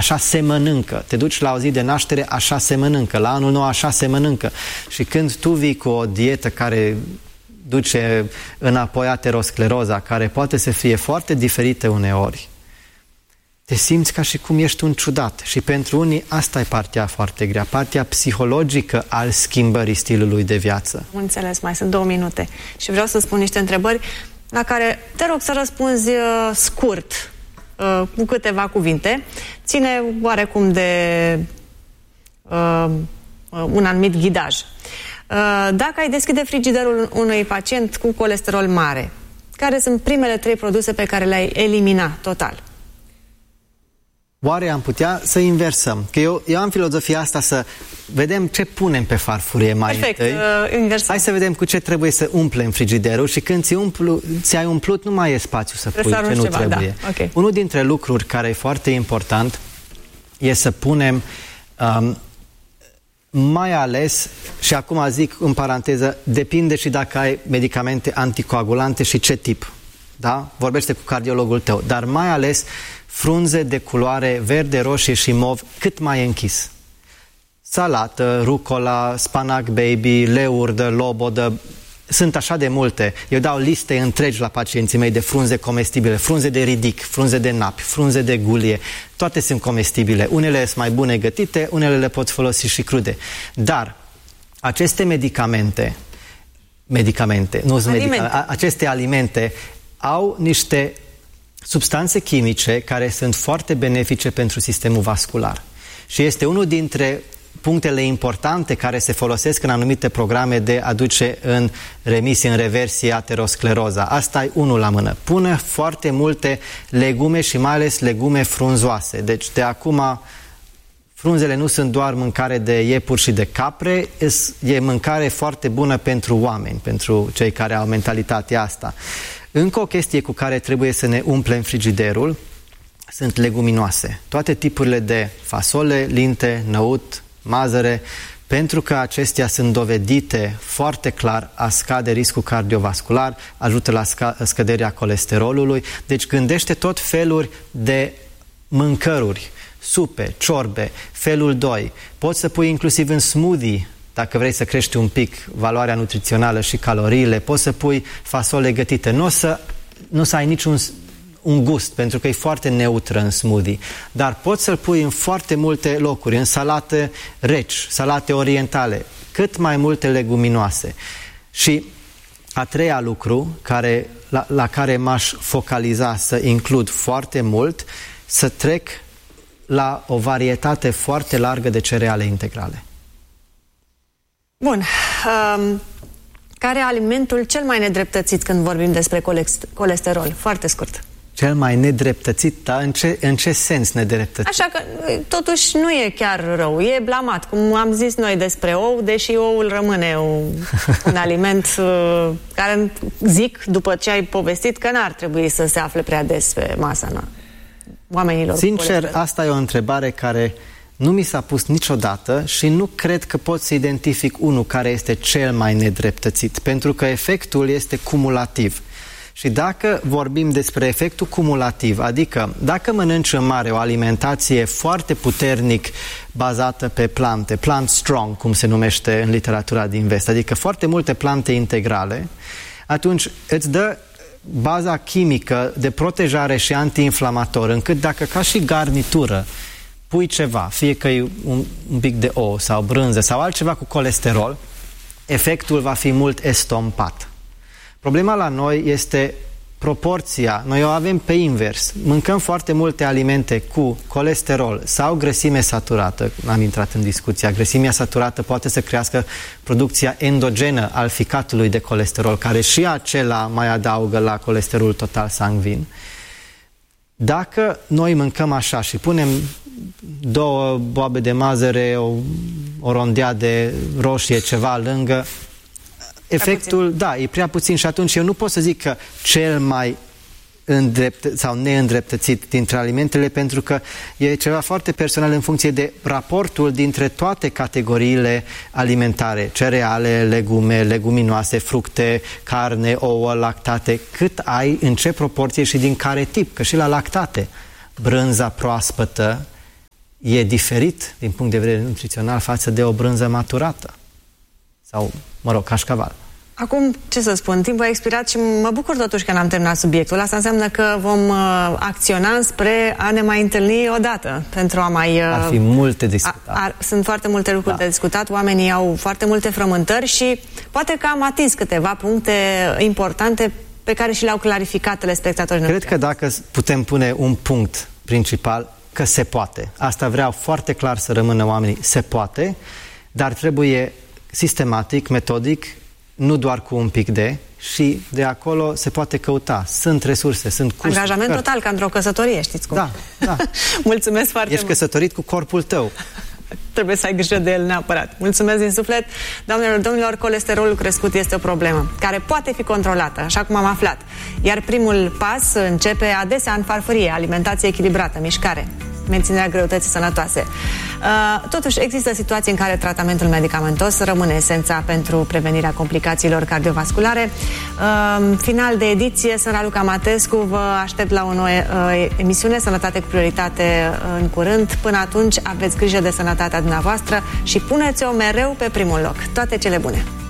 așa se mănâncă. Te duci la o zi de naștere, așa se mănâncă. La anul nou, așa se mănâncă. Și când tu vii cu o dietă care duce înapoi ateroscleroza, care poate să fie foarte diferită uneori, te simți ca și cum ești un ciudat. Și pentru unii asta e partea foarte grea, partea psihologică al schimbării stilului de viață. Am înțeles, mai sunt 2 minute și vreau să spun niște întrebări la care te rog să răspunzi scurt, cu câteva cuvinte. Ține oarecum de un anumit ghidaj. Dacă ai deschide frigiderul unui pacient cu colesterol mare, care sunt primele 3 produse pe care le-ai elimina total? Oare am putea să inversăm? Că eu am filozofia asta să vedem ce punem pe farfurie mai întâi. Inversăm. Hai să vedem cu ce trebuie să umplem frigiderul și când ți-ai umplut, nu mai e spațiu să pui ce nu trebuie. Da. Okay. Unul dintre lucruri care e foarte important e să punem mai ales, și acum zic în paranteză, depinde și dacă ai medicamente anticoagulante și ce tip. Da? Vorbește cu cardiologul tău. Dar mai ales frunze de culoare verde, roșie și mov cât mai închis. Salată, rucola, spanac baby, leurdă, lobodă, sunt așa de multe. Eu dau liste întregi la pacienții mei de frunze comestibile, frunze de ridic, frunze de napi, frunze de gulie. Toate sunt comestibile. Unele sunt mai bune gătite, unele le pot folosi și crude. Dar aceste aceste alimente au niște substanțe chimice care sunt foarte benefice pentru sistemul vascular. Și este unul dintre punctele importante care se folosesc în anumite programe de a duce în remisie, în reversie ateroscleroza. Asta e unul la mână. Pune foarte multe legume și mai ales legume frunzoase. Deci de acum frunzele nu sunt doar mâncare de iepuri și de capre, e mâncare foarte bună pentru oameni, pentru cei care au mentalitatea asta. Încă o chestie cu care trebuie să ne umplem frigiderul sunt leguminoase. Toate tipurile de fasole, linte, năut, mazăre, pentru că acestea sunt dovedite foarte clar a scade riscul cardiovascular, ajută la scăderea colesterolului. Deci gândește tot feluri de mâncăruri, supe, ciorbe, felul 2. Poți să pui inclusiv în smoothie, dacă vrei să crești un pic valoarea nutrițională și caloriile, poți să pui fasole gătite. Nu să ai niciun un gust, pentru că e foarte neutră în smoothie, dar poți să-l pui în foarte multe locuri, în salate reci, salate orientale, cât mai multe leguminoase. Și a treia lucru la care m-aș focaliza să includ foarte mult, să trec la o varietate foarte largă de cereale integrale. Bun. Care e alimentul cel mai nedreptățit când vorbim despre colesterol? Foarte scurt. Cel mai nedreptățit? Dar în ce sens nedreptățit? Așa că totuși nu e chiar rău, e blamat. Cum am zis noi despre ou, deși oul rămâne un aliment care zic, după ce ai povestit, că n-ar trebui să se afle prea des pe masa oamenilor. Sincer, asta e o întrebare care nu mi s-a pus niciodată și nu cred că pot să identific unul care este cel mai nedreptățit, pentru că efectul este cumulativ. Și dacă vorbim despre efectul cumulativ, adică dacă mănânci în mare o alimentație foarte puternic bazată pe plante, plant strong, cum se numește în literatura din vest, adică foarte multe plante integrale, atunci îți dă baza chimică de protejare și antiinflamator, încât dacă ca și garnitură pui ceva, fie că e un pic de ou sau brânză sau altceva cu colesterol, efectul va fi mult estompat. Problema la noi este proporția. Noi o avem pe invers. Mâncăm foarte multe alimente cu colesterol sau grăsime saturată. N-am intrat în discuția. Grăsimea saturată poate să crească producția endogenă al ficatului de colesterol, care și acela mai adaugă la colesterolul total sanguin. Dacă noi mâncăm așa și punem 2 boabe de mazăre, o rondea de roșie, ceva lângă, efectul, da, e prea puțin și atunci eu nu pot să zic că cel mai sau neîndreptățit dintre alimentele, pentru că e ceva foarte personal în funcție de raportul dintre toate categoriile alimentare, cereale, legume, leguminoase, fructe, carne, ouă, lactate, cât ai, în ce proporție și din care tip, că și la lactate, brânza proaspătă e diferit din punct de vedere nutrițional față de o brânză maturată sau, mă rog, cașcaval. Acum, ce să spun, timpul a expirat și mă bucur totuși că n-am terminat subiectul. Asta înseamnă că vom acționa spre a ne mai întâlni odată pentru a mai... Ar fi multe de discutat. Sunt foarte multe lucruri de discutat, oamenii au foarte multe frământări și poate că am atins câteva puncte importante pe care și le-au clarificat telespectatorii noștri. Cred că dacă putem pune un punct principal, că se poate. Asta vreau foarte clar să rămână oamenii, se poate, dar trebuie sistematic, metodic, nu doar cu un pic și de acolo se poate căuta. Sunt resurse, sunt cursuri. Angajament total, ca într-o căsătorie, știți cum. Da. Mulțumesc foarte mult. Ești căsătorit cu corpul tău. Trebuie să ai grijă de el neapărat. Mulțumesc din suflet. Doamnelor, domnilor, colesterolul crescut este o problemă care poate fi controlată, așa cum am aflat. Iar primul pas începe adesea în farfurie, alimentație echilibrată, mișcare, menținerea greutății sănătoase. Totuși, există situații în care tratamentul medicamentos rămâne esența pentru prevenirea complicațiilor cardiovasculare. Final de ediție, sunt Raluca Matescu, vă aștept la o nouă emisiune Sănătate cu prioritate în curând. Până atunci, aveți grijă de sănătatea dumneavoastră și puneți-o mereu pe primul loc. Toate cele bune!